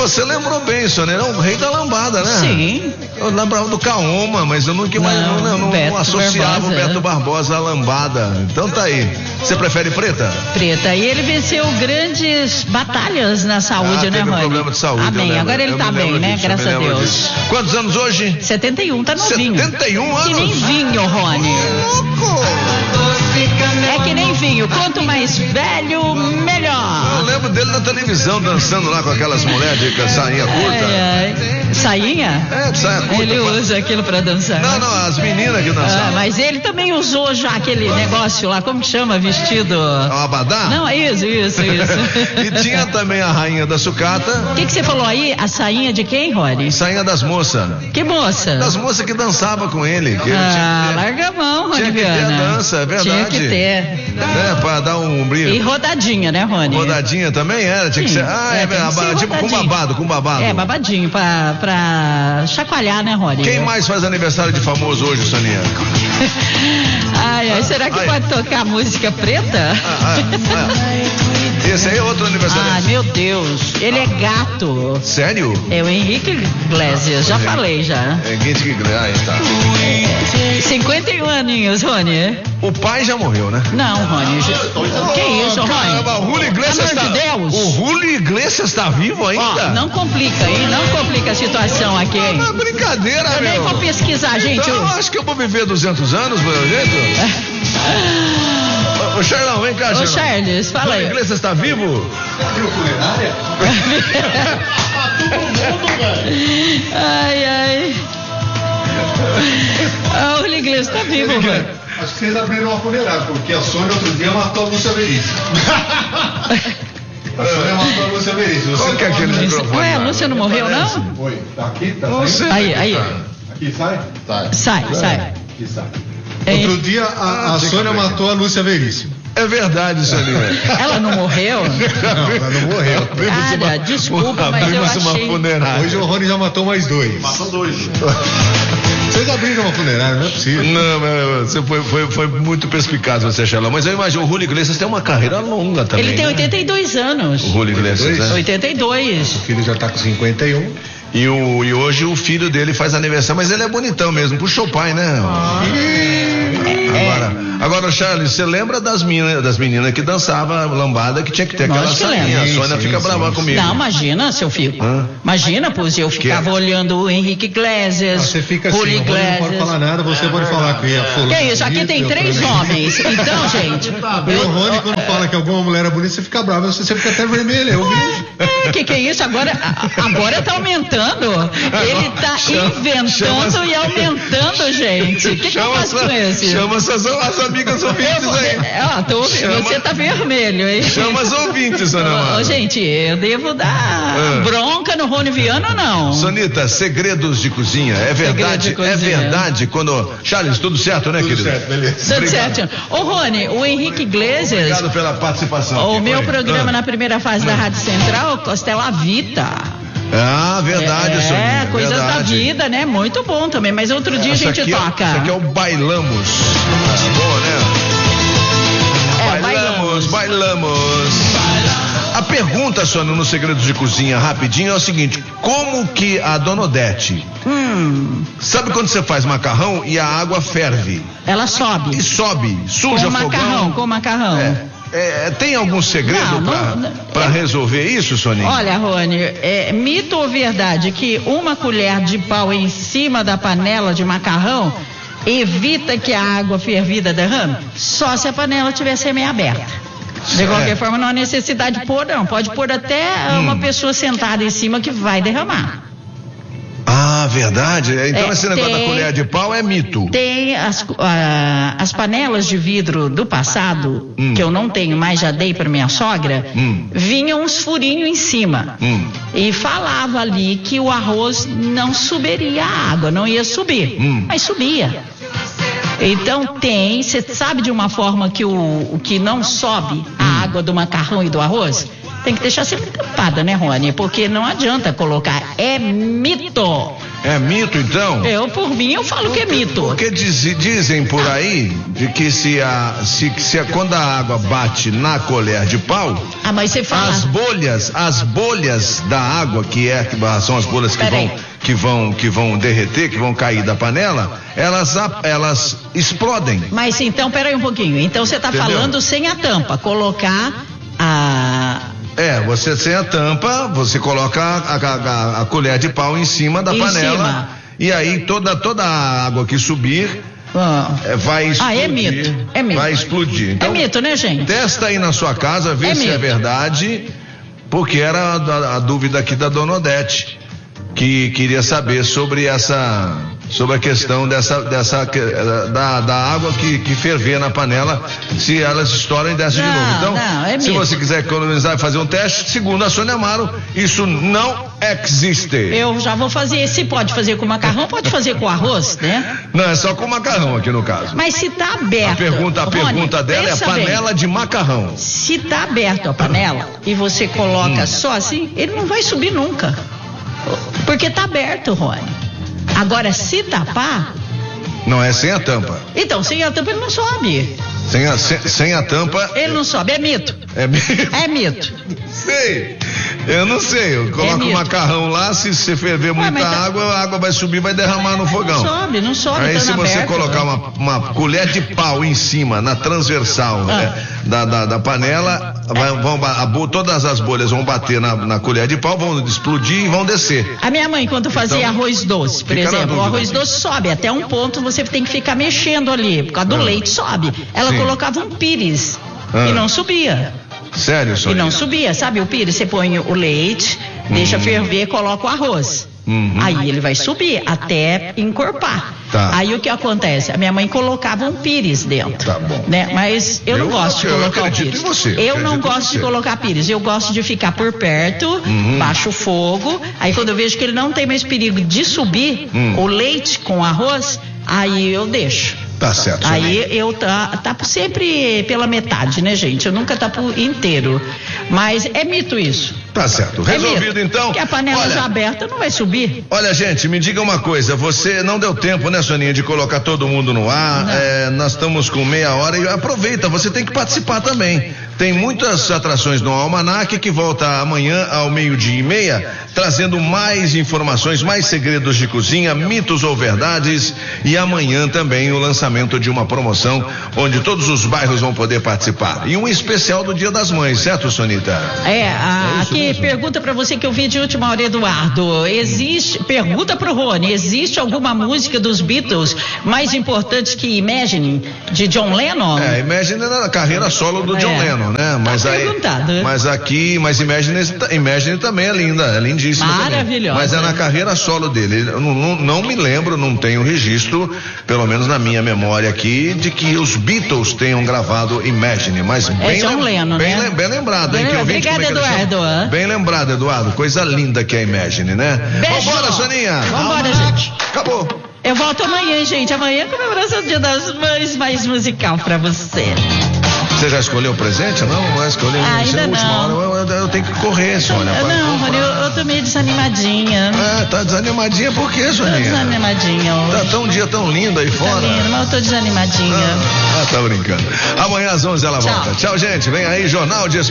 você lembrou bem, Sônia, era o rei da lambada, né? Sim. Eu lembrava do Kaoma, mas eu nunca não associava o Beto Barbosa à lambada. Então tá aí. Você prefere preta? Preta. E ele venceu grandes batalhas na saúde, né, Rony? Problema de saúde. Amém. Agora ele tá bem, né? Graças a Deus. Disso. Quantos anos hoje? 71, tá novinho. 71 anos? Que nem vinho, Rony. Louco! É que nem vinho. Quanto mais velho, melhor. Eu lembro dele na televisão, dançando lá com aquelas mulheres de sainha curta. Sainha? De sainha curta. Ele usa aquilo pra dançar. Não, as meninas que dançavam. Mas ele também usou já aquele negócio lá, como que chama? Vestido... O abadá? Não, é isso. E tinha também a rainha da sucata. O que você falou aí? A sainha de quem, Rony? Sainha das moças. Que moça? Das moças que dançavam com ele. Larga a mão, Rony. Tinha que ter a dança, é verdade. Tinha que ter. Pra dar um brilho. E rodadinha, né, Rony? Rodadinha também era? Tinha que ser. Tipo com babado. É, babadinho, pra chacoalhar, né, Rony? Quem mais faz aniversário de famoso hoje, Soninha? Será que pode tocar música preta? Esse aí é outro aniversário. Meu Deus, ele é gato. Sério? É o Henrique Iglesias, já falei já. Henrique Iglesias, tá. 51 aninhos, Rony. O pai já morreu, né? Não, Rony. Que isso, Rony? Caramba, o Julio Iglesias Pelo amor de Deus. O Julio Iglesias está vivo ainda? Não complica, hein? Não complica a situação aqui, hein? É brincadeira, Eu nem vou pesquisar, gente. Então, eu acho que eu vou viver 200 anos, meu jeito. Ô, Charlão, vem cá, Charlão. Ô, Charles, fala aí. O Iglesias está vivo? Viu culinária? Todo mundo, velho. Ai. O Julio Iglesias está vivo, velho. Acho que vocês abriram uma funerária, porque a Sônia outro dia matou a Lúcia Veríssimo. A Sônia matou a Lúcia Veríssimo. Qual que é aquele microfone? Ué, a Lúcia não morreu, não? Foi. Tá aqui? Tá saindo? Aí. Aqui sai? Sai. Aqui sai. Outro dia a Sônia matou a Lúcia Veríssimo. É verdade, Soninha. Ela não morreu? Não, ela não morreu. Cara, desculpa, mas eu achei... Hoje o Rony já matou mais 2. Matou 2. Vocês abriram uma funerária, não é possível. Não, você foi muito perspicaz, você, Charlão. Mas eu imagino, o Julio Iglesias tem uma carreira longa também. Ele tem 82 anos. O Julio Iglesias, né? 82. O filho já tá com 51. E hoje o filho dele faz aniversário, mas ele é bonitão mesmo, puxou o pai, né? Agora, Charles, você lembra das meninas que dançavam lambada, que tinha que ter aquela sainha? A Sônia fica brava comigo. Não, imagina se eu fico. Imagina, pois eu ficava olhando o Henrique Iglesias. Você fica assim, Julio Iglesias. Não pode falar nada, você pode falar que é fulano. Que é isso? Aqui tem 3 homens. Então, gente. O Rony, quando fala que alguma mulher é bonita, você fica bravo, você fica até vermelho. Eu vi. Que é isso? Agora tá aumentando. Ele tá inventando e aumentando, gente. O que eu faço com esse? Chama as amigas ouvintes aí. Tô ouvindo. Você tá vermelho, hein? Chama as ouvintes, Ana Mara. Gente, eu devo dar bronca no Rony Viana ou não? Sonita, segredos de cozinha. É verdade? É verdade quando... Charles, tudo certo, né, querido? Tudo certo, beleza. Tudo certo. Ô, Rony, o Henrique Iglesias... Obrigado pela participação. O meu programa na primeira fase da Rádio Central, Costela Vita. Verdade, Soninha. Coisas da vida, né? Muito bom também, mas outro dia a gente toca. Isso aqui é o Bailamos. Boa, né? Bailamos. A pergunta, Sônia, no Segredos de Cozinha, rapidinho, é o seguinte: como que a Dona Odete, sabe quando você faz macarrão e a água ferve? Ela sobe. E sobe, suja fogão. Com macarrão. Tem algum segredo para resolver isso, Soninha? Olha, Rony, mito ou verdade que uma colher de pau em cima da panela de macarrão evita que a água fervida derrame? Só se a panela estiver semi-aberta. De qualquer forma, não há necessidade de pôr, não. Pode pôr até uma pessoa sentada em cima que vai derramar. Verdade? Então esse negócio da colher de pau é mito. Tem as panelas de vidro do passado, que eu não tenho, mas já dei para minha sogra, vinham uns furinhos em cima. E falava ali que o arroz não subiria a água, não ia subir, mas subia. Então você sabe de uma forma que o que não sobe a água do macarrão e do arroz? Tem que deixar sempre tampada, né, Rony? Porque não adianta colocar. É mito. É mito, então? Por mim, eu falo que é mito. Porque dizem por aí de que quando a água bate na colher de pau, mas você fala... as bolhas da água, são as bolhas que vão derreter, que vão cair da panela, elas explodem. Mas então, peraí um pouquinho. Então você tá falando sem a tampa, colocar você sem a tampa, você coloca a colher de pau em cima da panela. E aí toda a água que subir vai explodir. É mito. Vai explodir. Então, é mito, né, gente? Testa aí na sua casa, vê se é verdade, porque era a dúvida aqui da Dona Odete, que queria saber sobre a questão da água que ferver na panela, se elas estouram e descem de novo. Então, se você quiser economizar e fazer um teste, segundo a Sônia Amaro, isso não existe. Eu já vou fazer. Se pode fazer com macarrão, pode fazer com arroz, né? Não, é só com macarrão aqui no caso. Mas se tá aberto... A pergunta dela é panela de macarrão. Se tá aberto a panela e você coloca só assim, ele não vai subir nunca. Porque tá aberto, Rony. Agora, se tapar... Não, é sem a tampa. Então, sem a tampa ele não sobe. Sem a tampa... Ele não sobe, é mito. É mito? É mito. Sei. Eu não sei. Eu coloco o macarrão lá, se você ferver muita água, a água vai subir, vai derramar no fogão. Não sobe. Aí se você colocar uma colher de pau em cima, na transversal da panela, todas as bolhas vão bater na colher de pau, vão explodir e vão descer. A minha mãe, quando fazia arroz doce, por exemplo, o arroz doce sobe até um ponto, você tem que ficar mexendo ali, por causa do leite sobe. Ela colocava um pires e não subia. Sério, Sônia? E não subia, sabe o pires? Você põe o leite, deixa ferver, coloca o arroz. Aí ele vai subir até encorpar. Aí o que acontece? A minha mãe colocava um pires dentro. Tá bom. Né? Mas eu não gosto de colocar o pires. Eu não gosto de colocar pires. Eu gosto de ficar por perto, baixo o fogo. Aí quando eu vejo que ele não tem mais perigo de subir o leite com arroz, aí eu deixo. Tá certo. Aí eu tapo sempre pela metade, né, gente? Eu nunca tapo inteiro. Mas é mito isso. Tá certo. Resolvido então. Porque a panela já aberta não vai subir. Olha, gente, me diga uma coisa. Você não deu tempo, né, Soninha, de colocar todo mundo no ar. Nós estamos com meia hora e aproveita. Você tem que participar também. Tem muitas atrações no Almanac que volta amanhã ao 12:30, trazendo mais informações, mais segredos de cozinha, mitos ou verdades, e amanhã também o lançamento de uma promoção onde todos os bairros vão poder participar. E um especial do Dia das Mães, certo, Sonita? Aqui pergunta pra você que eu vi de última hora, Eduardo. Pergunta pro Rony, existe alguma música dos Beatles mais importante que Imagine, de John Lennon? Imagine na carreira solo do John Lennon, né? Mas Imagine também é linda, é lindíssima. Maravilhosa. Mas é na carreira solo dele. Eu não me lembro, não tenho registro, pelo menos na minha memória aqui, de que os Beatles tenham gravado Imagine, mas John Lennon, né? Bem lembrado, hein? Obrigada, Eduardo. Bem lembrado, Eduardo. Coisa linda que é Imagine, né? Beijo. Vambora, Soninha. Vambora, gente. Acabou. Eu volto amanhã, gente. Amanhã comemoração do Dia das Mães, mais musical pra você. Você já escolheu o presente? Não vai escolher. Ainda não. Hora, eu tenho que correr, Sônia. Não, Rony, eu tô meio desanimadinha. Tá desanimadinha por quê, Soninha? Tô desanimadinha hoje. Tá um dia tão lindo aí fora. Tá lindo, mas eu tô desanimadinha. Tá brincando. Amanhã às 11 ela volta. Tchau, gente. Vem aí, Jornal de